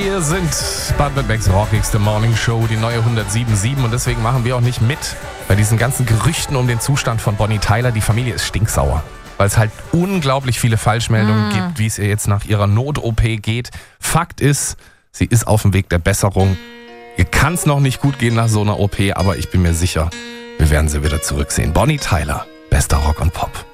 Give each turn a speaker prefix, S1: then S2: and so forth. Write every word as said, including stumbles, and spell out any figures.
S1: Wir sind Baden-Württembergs rockigste Morning Show, die neue hundertsieben Komma sieben, und deswegen machen wir auch nicht mit bei diesen ganzen Gerüchten um den Zustand von Bonnie Tyler. Die Familie ist stinksauer, weil es halt unglaublich viele Falschmeldungen mm. gibt, wie es ihr jetzt nach ihrer Not-O P geht. Fakt ist, sie ist auf dem Weg der Besserung. Ihr kann es noch nicht gut gehen nach so einer O P, aber ich bin mir sicher, wir werden sie wieder zurücksehen. Bonnie Tyler, bester Rock und Pop.